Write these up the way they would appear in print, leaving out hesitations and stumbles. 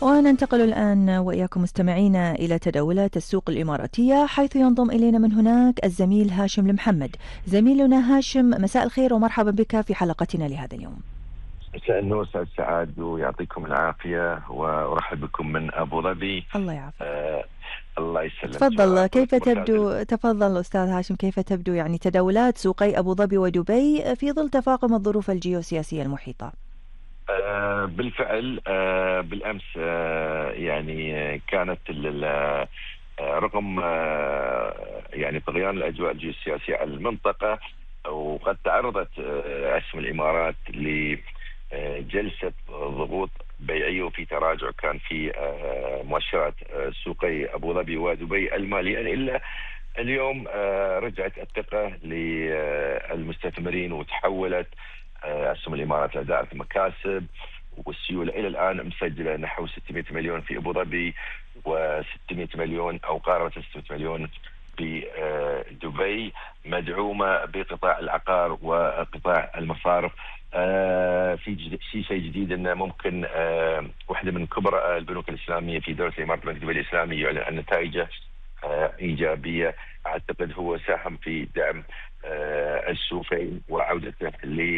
وننتقل الآن وإياكم مستمعينا إلى تداولات السوق الإماراتية، حيث ينضم إلينا من هناك الزميل هاشم المحمد. زميلنا هاشم، مساء الخير ومرحبا بك في حلقتنا لهذا اليوم. مساء النور أستاذ سعاد ويعطيكم العافية، وأرحب بكم من أبو ظبي. الله يعافيك. الله يسلمك. تفضل، كيف تبدو؟ تفضل أستاذ هاشم، كيف تبدو يعني تداولات سوقي أبو ظبي ودبي في ظل تفاقم الظروف الجيوسياسية المحيطة؟ بالفعل بالأمس يعني كانت رغم يعني طغيان الأجواء الجيوسياسية على المنطقة، وقد تعرضت أسهم الإمارات لجلسة ضغوط بيعية وفي تراجع كان في مؤشرات سوقي أبو ظبي ودبي المالية، إلا اليوم رجعت الثقة للمستثمرين وتحولت أسهم الإمارات لدائرة مكاسب، والسيولة إلى الآن مسجلة نحو 600 مليون في أبو ظبي و600 مليون أو قاربة 600 مليون في دبي، مدعومة بقطاع العقار وقطاع المصارف. في شيء جديد أنه ممكن واحدة من كبرى البنوك الإسلامية في دولة الإمارات، بنك دبي الإسلامي، يعلن عن نتائجه إيجابية. أعتقد هو ساهم في دعم السوقين وعودته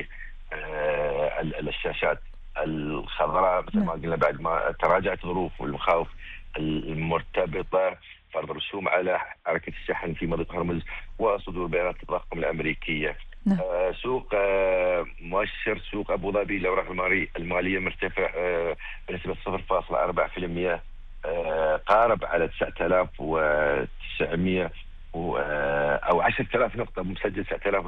للشاشات الخضراء مثل ما قلنا بعد ما تراجعت ظروف والمخاوف المرتبطة فرض رسوم على حركة الشحن في مضيق هرمز وصدور بيانات التضخم الأمريكية. نعم. سوق مؤشر سوق أبو ظبي الأوراق المالية مرتفع بنسبة 0.4%، قارب على 9900 أو 10000 نقطة، مسجل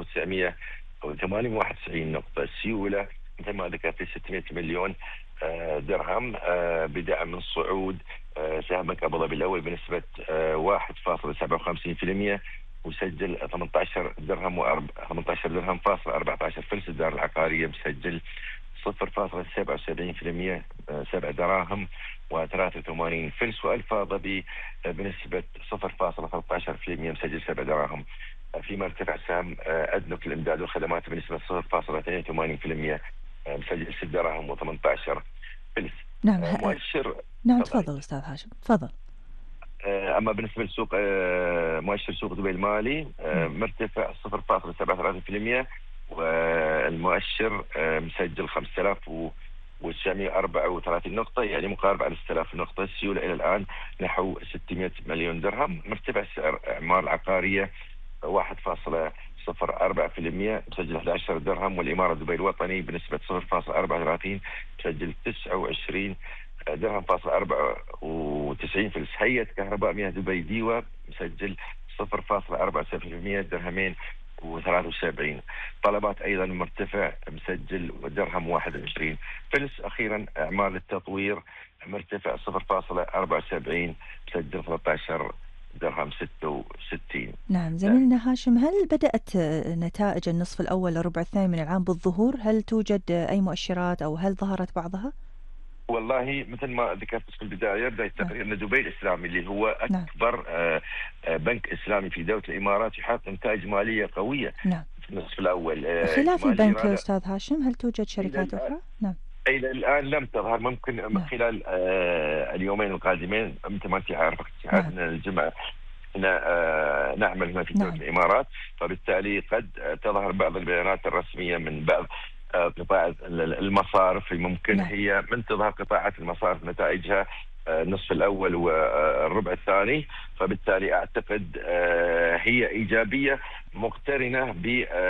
9998 نقطة. السيولة مثل ما ذكرت 600 مليون درهم، بدعم من صعود سهم بنك أبو ظبي الأول بنسبة 1.57%، وسجل 18 درهم 18 درهم فاصل 14 فلس. الدار العقارية مسجل 0.77%، 7 دراهم و83 فلس. وألفا ظبي بنسبة 0.13%، مسجل 7 دراهم. فيما ارتفع سهم أدنك الإمداد والخدمات بنسبة 0.82%، مسجل 6 دراهم و18 فلس. نعم. مؤشر نعم تفضل أستاذ هاشم، تفضل. أما بالنسبة لسوق مؤشر سوق دبي المالي مرتفع 0.37%، والمؤشر مسجل 5934 نقطة، يعني مقارب على 6000 نقطة. السيولة إلى الآن نحو 600 مليون درهم. مرتفع سعر أعمار العقارية 1.04%، مسجل 11 درهم. والإمارة دبي الوطني بنسبة 0.34، مسجل 29 درهم فاصل 94 فلس. هيئة كهرباء مياه دبي ديوة مسجل 0.47%، درهمين و73. طلبات أيضا مرتفع، مسجل درهم 21 فلس. أخيرا أعمال التطوير مرتفع 0.74، مسجل 13 درهم 66. نعم زميلنا هاشم، هل بدأت نتائج النصف الأول الربع الثاني من العام بالظهور؟ هل توجد أي مؤشرات أو هل ظهرت بعضها؟ والله مثل ما ذكرت في البداية التقرير أن دبي الإسلامي اللي هو أكبر بنك إسلامي في دولة الإمارات يحقق نتائج مالية قوية في النصف الأول. خلاف البنك أستاذ هاشم، هل توجد شركات أخرى؟ نعم. إلى الآن لم تظهر، ممكن من خلال اليومين القادمين. مثل ما أنت عارفة الجمعة نعمل هنا في دولة الإمارات، فبالتالي قد تظهر بعض البيانات الرسمية من بعض قطاع المصارف. ممكن هي من تظهر قطاعات المصارف نتائجها النصف الأول والربع الثاني، فبالتالي أعتقد هي إيجابية مقترنة ب